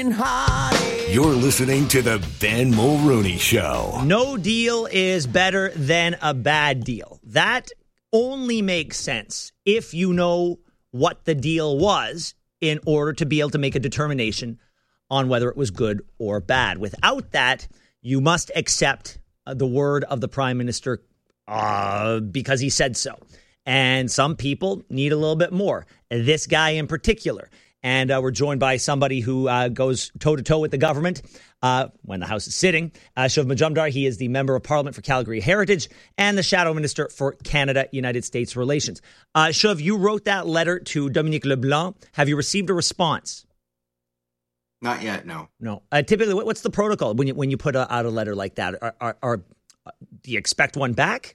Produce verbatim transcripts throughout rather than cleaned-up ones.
broken-hearted. You're listening to the Ben Mulrooney Show. No deal is better than a bad deal. That only makes sense if you know what the deal was in order to be able to make a determination on whether it was good or bad. Without that, you must accept uh, the word of the prime minister uh, because he said so. And some people need a little bit more. This guy in particular. And uh, we're joined by somebody who uh, goes toe-to-toe with the government uh, when the House is sitting. Uh, Shiv Majumdar, he is the Member of Parliament for Calgary Heritage and the Shadow Minister for Canada-United States Relations. Uh, Shiv, you wrote that letter to Dominique LeBlanc. Have you received a response? Not yet, no. No. Uh, typically, what's the protocol when you when you put a, out a letter like that? Are, are, are, do you expect one back?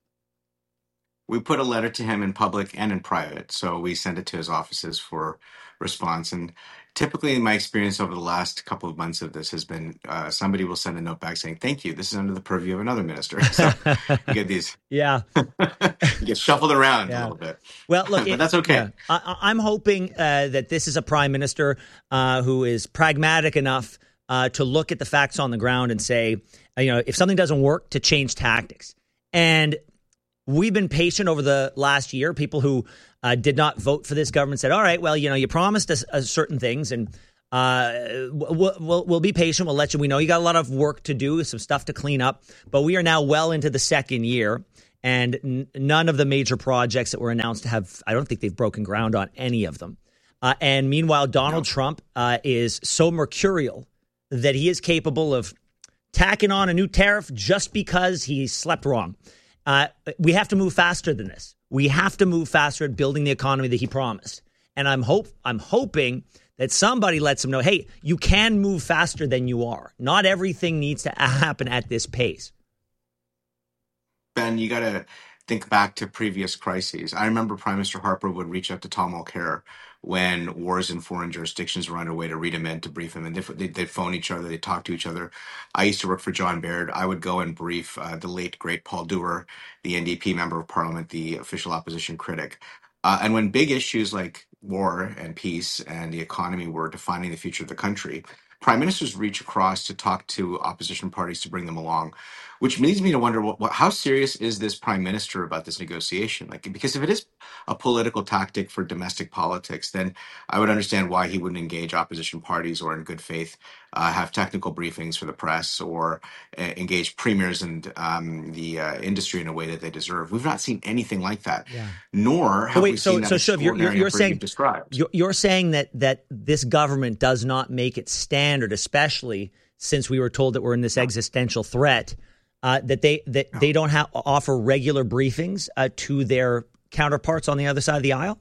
We put a letter to him in public and in private, so we send it to his offices for response. And typically, in my experience over the last couple of months of this, has been uh, somebody will send a note back saying, "Thank you. This is under the purview of another minister." So you get these, yeah, you get shuffled around yeah. a little bit. Well, look, but it, that's okay. Yeah. I, I'm hoping uh, that this is a prime minister uh, who is pragmatic enough uh, to look at the facts on the ground and say, you know, if something doesn't work, to change tactics. And we've been patient over the last year. People who uh, did not vote for this government said, all right, well, you know, you promised us uh, certain things and uh, we'll, we'll, we'll be patient. We'll let you, we know you got a lot of work to do, some stuff to clean up. But we are now well into the second year and n- none of the major projects that were announced have, I don't think they've broken ground on any of them. Uh, and meanwhile, Donald no. Trump uh, is so mercurial that he is capable of tacking on a new tariff just because he slept wrong. Uh, we have to move faster than this. We have to move faster at building the economy that he promised. And I'm hope I'm hoping that somebody lets him know, hey, you can move faster than you are. Not everything needs to happen at this pace. Ben, you got to think back to previous crises. I remember Prime Minister Harper would reach out to Tom Mulcair when wars in foreign jurisdictions were underway to read him in, to brief him, and they'd, they'd phone each other, they'd talk to each other. I used to work for John Baird. I would go and brief uh, the late, great Paul Dewar, the N D P Member of Parliament, the official opposition critic. Uh, and when big issues like war and peace and the economy were defining the future of the country, prime ministers reach across to talk to opposition parties to bring them along, which leads me to wonder what, what, how serious is this prime minister about this negotiation? Like, because if it is a political tactic for domestic politics, then I would understand why he wouldn't engage opposition parties or in good faith uh, have technical briefings for the press or uh, engage premiers and um, the uh, industry in a way that they deserve. We've not seen anything like that, yeah. nor have wait, we so, seen so, that so extraordinary you're, you're, you're effort saying, you've described. You're, you're saying that, that this government does not make its standard, especially since we were told that we're in this no. existential threat, uh, that they that no. they don't have offer regular briefings uh, to their counterparts on the other side of the aisle?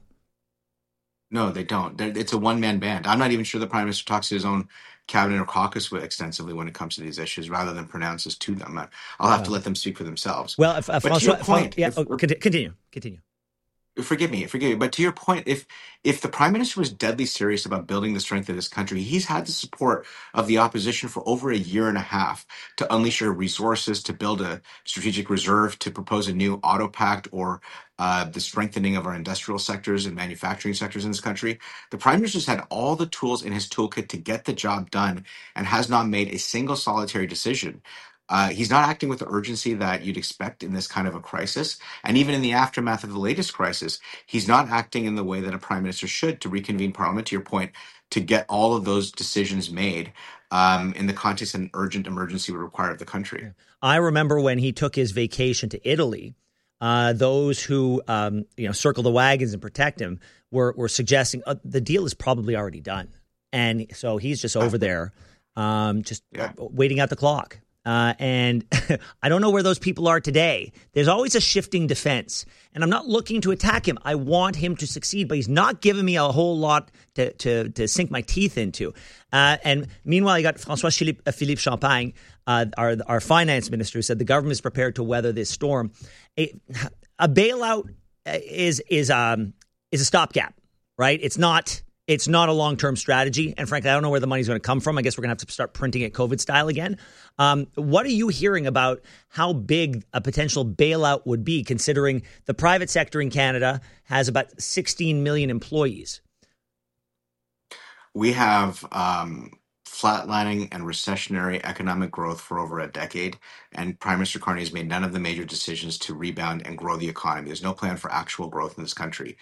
No, they don't. They're, it's a one-man band. I'm not even sure the prime minister talks to his own cabinet or caucus extensively when it comes to these issues, rather than pronounces to them. I'll have uh, to let them speak for themselves. Well, if, if but François, to your point, yeah, if, oh, continue, continue. Forgive me, forgive me. But to your point, if if the prime minister was deadly serious about building the strength of this country, he's had the support of the opposition for over a year and a half to unleash our resources, to build a strategic reserve, to propose a new auto pact or uh, the strengthening of our industrial sectors and manufacturing sectors in this country. The prime minister's had all the tools in his toolkit to get the job done and has not made a single solitary decision. Uh, he's not acting with the urgency that you'd expect in this kind of a crisis. And even in the aftermath of the latest crisis, he's not acting in the way that a prime minister should to reconvene parliament, to your point, to get all of those decisions made um, in the context an urgent emergency would require of the country. I remember when he took his vacation to Italy, uh, those who um, you know circle the wagons and protect him were, were suggesting uh, the deal is probably already done. And so he's just over there, um, just yeah. waiting out the clock. Uh, and I don't know where those people are today. There's always a shifting defense. And I'm not looking to attack him. I want him to succeed, but he's not giving me a whole lot to to, to sink my teeth into. Uh, and meanwhile, you got François Philippe, Philippe Champagne, uh, our, our finance minister, who said the government is prepared to weather this storm. A, a bailout is is um is a stopgap, right? It's not... It's not a long-term strategy. And frankly, I don't know where the money's going to come from. I guess we're going to have to start printing it COVID style again. Um, what are you hearing about how big a potential bailout would be, considering the private sector in Canada has about sixteen million employees? We have um, flatlining and recessionary economic growth for over a decade, and Prime Minister Carney has made none of the major decisions to rebound and grow the economy. There's no plan for actual growth in this country.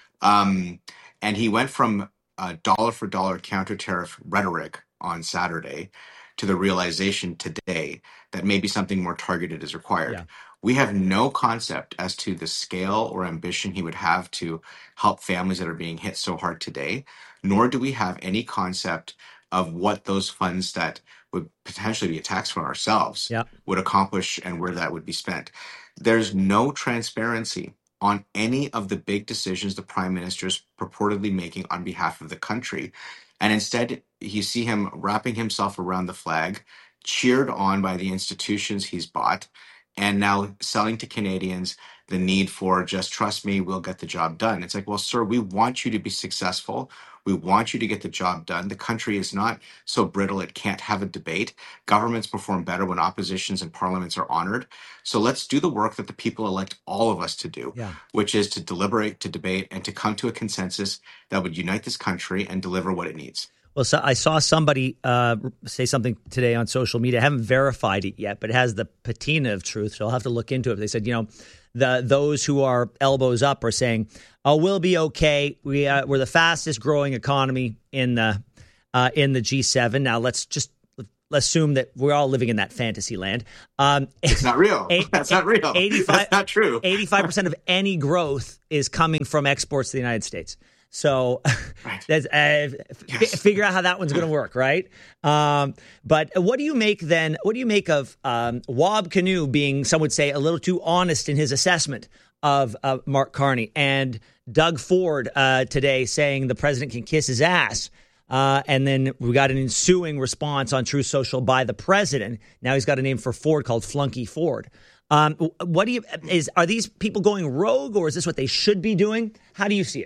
Um, and he went from uh, dollar for dollar counter tariff rhetoric on Saturday to the realization today that maybe something more targeted is required. Yeah. We have no concept as to the scale or ambition he would have to help families that are being hit so hard today, nor do we have any concept of what those funds that would potentially be a tax from ourselves Yeah. would accomplish and where that would be spent. There's no transparency on any of the big decisions the prime minister is purportedly making on behalf of the country. And instead, you see him wrapping himself around the flag, cheered on by the institutions he's bought, and now selling to Canadians the need for just trust me, we'll get the job done. It's like, well, sir, we want you to be successful. We want you to get the job done. The country is not so brittle it can't have a debate. Governments perform better when oppositions and parliaments are honored. So let's do the work that the people elect all of us to do, Yeah. which is to deliberate, to debate, and to come to a consensus that would unite this country and deliver what it needs. Well, so I saw somebody uh, say something today on social media. I haven't verified it yet, but it has the patina of truth, so I'll have to look into it. They said, you know, the those who are elbows up are saying, "Oh, we'll be okay. We uh, we're the fastest growing economy in the uh, in the G seven." Now let's just let's assume that we're all living in that fantasy land. Um, it's not real. Eight, That's not real. eighty-five That's not true. eighty-five percent of any growth is coming from exports to the United States. So right. that's, uh, yes. f- figure out how that one's going to work, right? Um, but what do you make then? What do you make of um, Wab Kinew being, some would say, a little too honest in his assessment of uh, Mark Carney, and Doug Ford uh, today saying the president can kiss his ass? Uh, and then we got an ensuing response on Truth Social by the president. Now he's got a name for Ford called Flunky Ford. Um, what do you is? Are these people going rogue, or is this what they should be doing? How do you see it?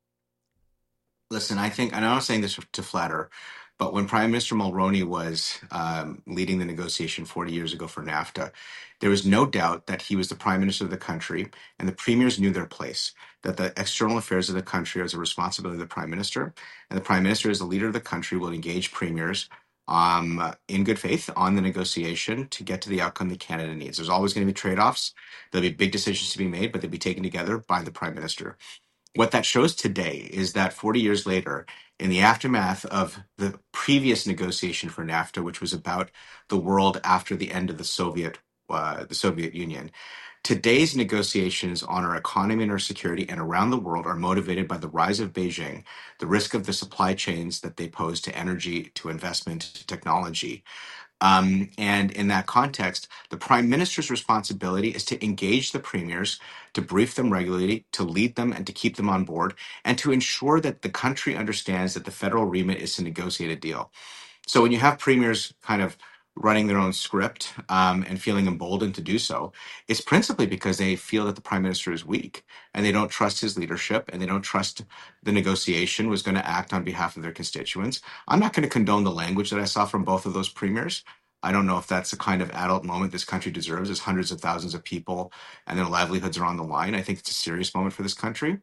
Listen, I think, and I'm not saying this to flatter, but when Prime Minister Mulroney was um, leading the negotiation forty years ago for NAFTA, there was no doubt that he was the Prime Minister of the country, and the premiers knew their place, that the external affairs of the country are the responsibility of the Prime Minister, and the Prime Minister, as the leader of the country, will engage premiers um, in good faith on the negotiation to get to the outcome that Canada needs. There's always going to be trade-offs. There'll be big decisions to be made, but they'll be taken together by the Prime Minister. What that shows today is that forty years later, in the aftermath of the previous negotiation for NAFTA, which was about the world after the end of the Soviet uh, the Soviet Union, today's negotiations on our economy and our security and around the world are motivated by the rise of Beijing, the risk of the supply chains that they pose to energy, to investment, to technology. Um, and in that context, the prime minister's responsibility is to engage the premiers, to brief them regularly, to lead them and to keep them on board, and to ensure that the country understands that the federal remit is to negotiate a deal. So when you have premiers kind of running their own script um, and feeling emboldened to do so, it's principally because they feel that the prime minister is weak and they don't trust his leadership and they don't trust the negotiation was going to act on behalf of their constituents. I'm not going to condone the language that I saw from both of those premiers. I don't know if that's the kind of adult moment this country deserves, as hundreds of thousands of people and their livelihoods are on the line. I think it's a serious moment for this country.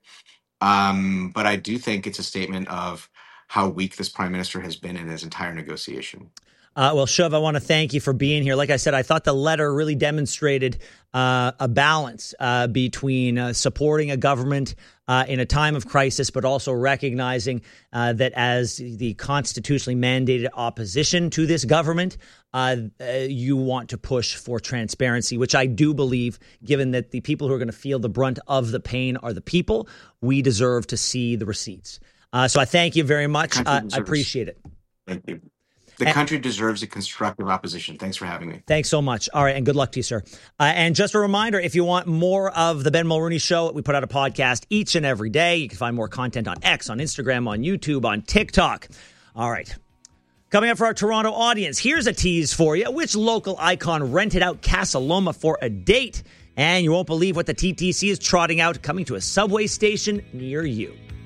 Um, but I do think it's a statement of how weak this prime minister has been in his entire negotiation. Uh, well, Shiv, I want to thank you for being here. Like I said, I thought the letter really demonstrated uh, a balance uh, between uh, supporting a government uh, in a time of crisis, but also recognizing uh, that as the constitutionally mandated opposition to this government, uh, uh, you want to push for transparency, which I do believe, given that the people who are going to feel the brunt of the pain are the people, we deserve to see the receipts. Uh, so I thank you very much. Uh, I appreciate it. Thank you. The country deserves a constructive opposition. Thanks for having me. Thanks so much. All right, and good luck to you, sir. Uh, and just a reminder, if you want more of the Ben Mulroney Show, we put out a podcast each and every day. You can find more content on X, on Instagram, on YouTube, on TikTok. All right. Coming up for our Toronto audience, here's a tease for you. Which local icon rented out Casa Loma for a date? And you won't believe what the T T C is trotting out, coming to a subway station near you.